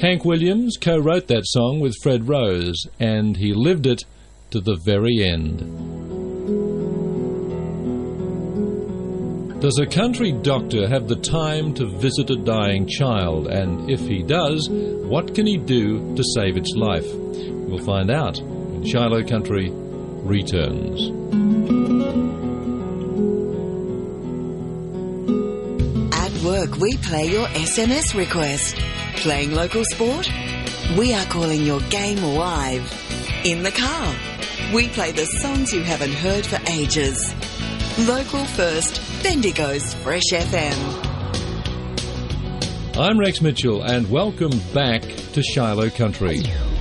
Hank Williams co-wrote that song with Fred Rose, and he lived it to the very end. Does a country doctor have the time to visit a dying child? And if he does, what can he do to save its life? We'll find out when Shiloh Country returns. At work, we play your SMS request. Playing local sport? We are calling your game live. In the car, we play the songs you haven't heard for ages. Local first, Bendigo's Fresh FM. I'm Rex Mitchell, and welcome back to Shiloh Country.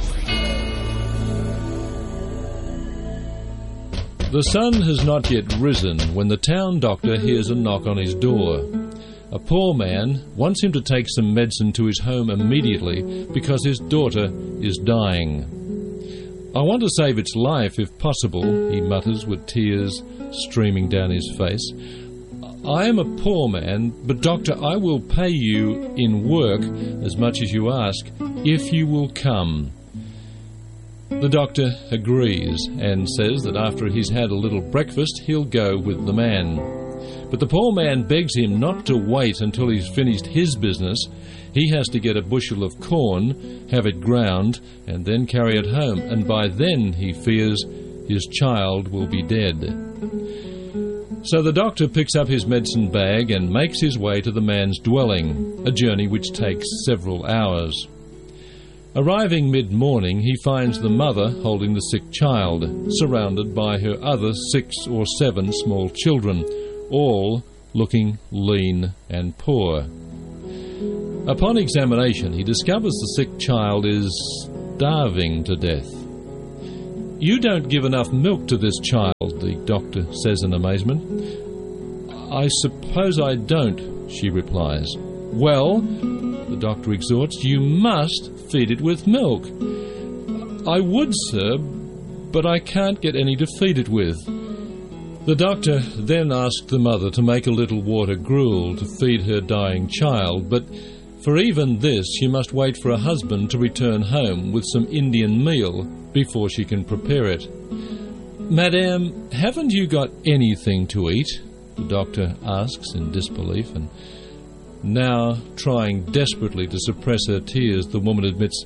The sun has not yet risen when the town doctor hears a knock on his door. A poor man wants him to take some medicine to his home immediately because his daughter is dying. "I want to save its life if possible," he mutters with tears streaming down his face. "I am a poor man, but doctor, I will pay you in work as much as you ask if you will come." The doctor agrees and says that after he's had a little breakfast, he'll go with the man. But the poor man begs him not to wait until he's finished his business. He has to get a bushel of corn, have it ground, and then carry it home, and by then he fears his child will be dead. So the doctor picks up his medicine bag and makes his way to the man's dwelling, a journey which takes several hours. Arriving mid-morning, he finds the mother holding the sick child, surrounded by her other 6 or 7 small children, all looking lean and poor. Upon examination, he discovers the sick child is starving to death. "You don't give enough milk to this child," the doctor says in amazement. "I suppose I don't," she replies. "Well," the doctor exhorts, "you must feed it with milk." "I would, sir, but I can't get any to feed it with." The doctor then asked the mother to make a little water gruel to feed her dying child, but for even this she must wait for her husband to return home with some Indian meal before she can prepare it. "Madame, haven't you got anything to eat?" the doctor asks in disbelief, and now, trying desperately to suppress her tears, the woman admits,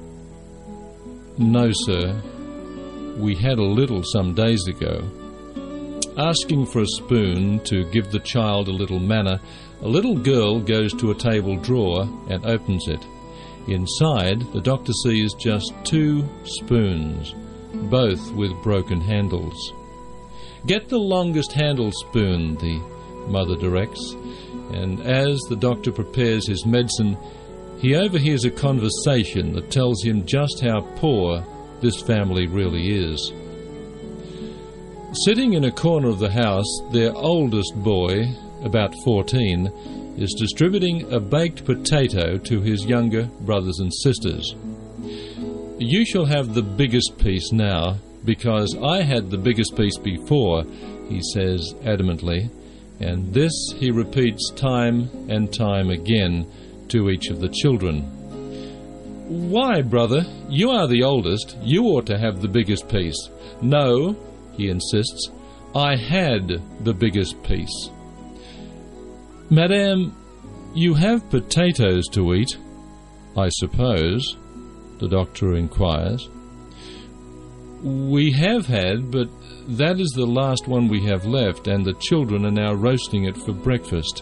"No, sir, we had a little some days ago." Asking for a spoon to give the child a little manna, a little girl goes to a table drawer and opens it. Inside, the doctor sees just 2 spoons, both with broken handles. "Get the longest handled spoon," the mother directs, and as the doctor prepares his medicine, he overhears a conversation that tells him just how poor this family really is. Sitting in a corner of the house, their oldest boy, about 14, is distributing a baked potato to his younger brothers and sisters. "You shall have the biggest piece now, because I had the biggest piece before," he says adamantly, and this he repeats time and time again to each of the children. "Why, brother, you are the oldest. You ought to have the biggest piece." "No," he insists, "I had the biggest piece." "Madame, you have potatoes to eat, I suppose?" the doctor inquires. "We have had, but that is the last one we have left, and the children are now roasting it for breakfast."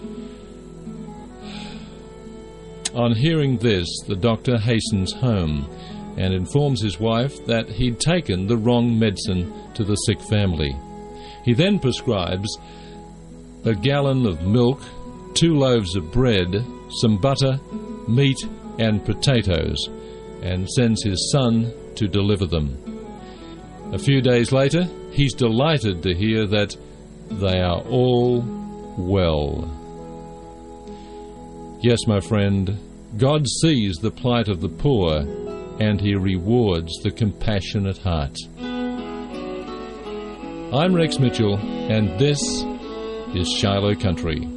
On hearing this, the doctor hastens home and informs his wife that he'd taken the wrong medicine to the sick family. He then prescribes a gallon of milk, 2 loaves of bread, some butter, meat and potatoes, and sends his son to deliver them. A few days later, he's delighted to hear that they are all well. Yes, my friend, God sees the plight of the poor, and he rewards the compassionate heart. I'm Rex Mitchell, and this is Shiloh Country.